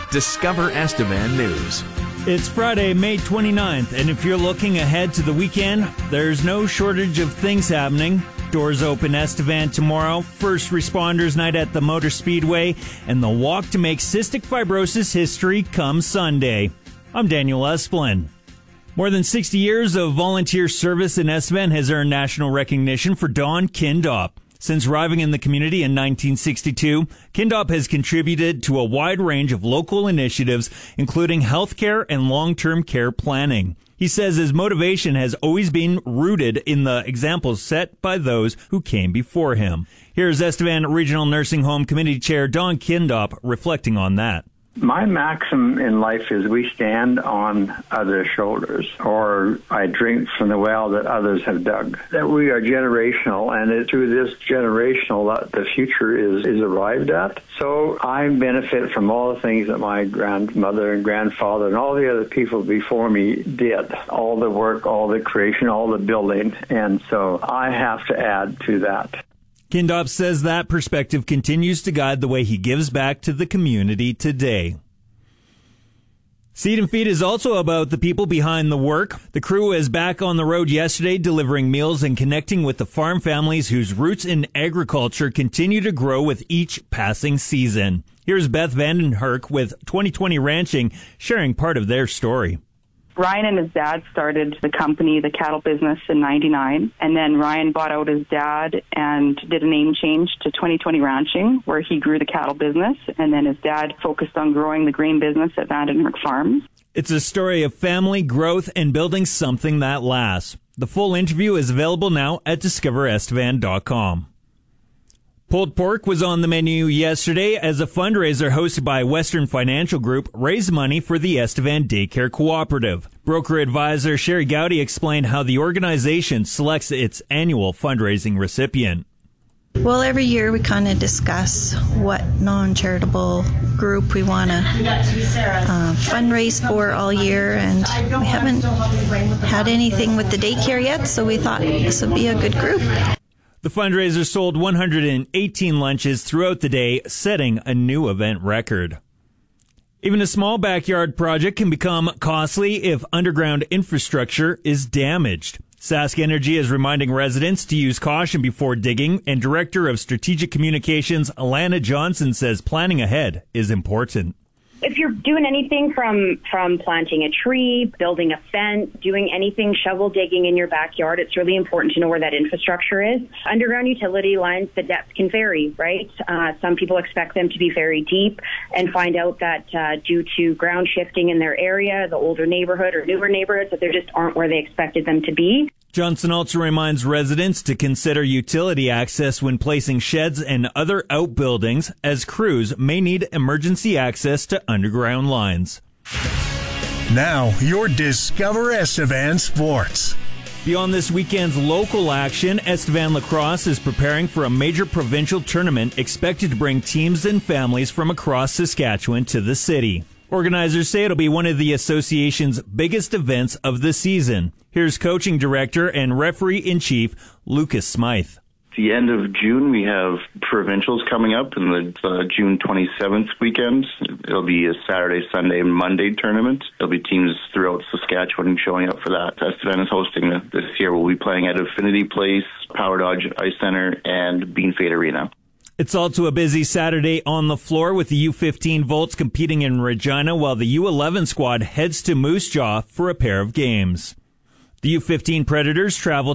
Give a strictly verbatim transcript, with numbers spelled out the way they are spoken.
Discover Estevan News. It's Friday, May twenty-ninth, and if you're looking ahead to the weekend, there's no shortage of things happening. Doors open Estevan tomorrow, First Responders Night at the Motor Speedway, and the walk to make cystic fibrosis history come Sunday. I'm Daniel Esplin. More than sixty years of volunteer service in Estevan has earned national recognition for Don Kindop. Since arriving in the community in nineteen sixty-two, Kindop has contributed to a wide range of local initiatives, including healthcare and long-term care planning. He says his motivation has always been rooted in the examples set by those who came before him. Here's Estevan Regional Nursing Home Committee Chair Don Kindop reflecting on that. My maxim in life is we stand on others' shoulders, or I drink from the well that others have dug. That we are generational, and it's through this generational that the future is, is arrived at. So I benefit from all the things that my grandmother and grandfather and all the other people before me did. All the work, all the creation, all the building, and so I have to add to that. Kindop says that perspective continues to guide the way he gives back to the community today. Seed and Feed is also about the people behind the work. The crew was back on the road yesterday delivering meals and connecting with the farm families whose roots in agriculture continue to grow with each passing season. Here's Beth Vandenherk with twenty twenty Ranching sharing part of their story. Ryan and his dad started the company, the cattle business, in ninety-nine, and then Ryan bought out his dad and did a name change to twenty twenty Ranching, where he grew the cattle business, and then his dad focused on growing the grain business at Vandenherk Farms. It's a story of family, growth, and building something that lasts. The full interview is available now at discover estevan dot com. Pulled pork was on the menu yesterday as a fundraiser hosted by Western Financial Group raised money for the Estevan Daycare Cooperative. Broker advisor Sherry Gowdy explained how the organization selects its annual fundraising recipient. Well, every year we kind of discuss what non-charitable group we want to uh, fundraise for all year, and we haven't had anything with the daycare yet, so we thought this would be a good group. The fundraiser sold one hundred eighteen lunches throughout the day, setting a new event record. Even a small backyard project can become costly if underground infrastructure is damaged. Sask Energy is reminding residents to use caution before digging, and Director of Strategic Communications Alana Johnson says planning ahead is important. If you're doing anything from, from planting a tree, building a fence, doing anything shovel digging in your backyard, it's really important to know where that infrastructure is. Underground utility lines, the depth can vary, right? Uh, some people expect them to be very deep and find out that uh, due to ground shifting in their area, the older neighborhood or newer neighborhoods, that they just aren't where they expected them to be. Johnson also reminds residents to consider utility access when placing sheds and other outbuildings, as crews may need emergency access to underground lines. Now, your Discover Estevan Sports. Beyond this weekend's local action, Estevan Lacrosse is preparing for a major provincial tournament expected to bring teams and families from across Saskatchewan to the city. Organizers say it'll be one of the association's biggest events of the season. Here's coaching director and referee-in-chief Lucas Smythe. At the end of June, we have provincials coming up in the uh, June twenty-seventh weekend. It'll be a Saturday, Sunday, and Monday tournament. There'll be teams throughout Saskatchewan showing up for that. Estevan is hosting this year. We'll be playing at Affinity Place, Power Dodge Ice Center, and Bean Fade Arena. It's also a busy Saturday on the floor with the U fifteen Volts competing in Regina, while the U eleven squad heads to Moose Jaw for a pair of games. The U fifteen Predators travel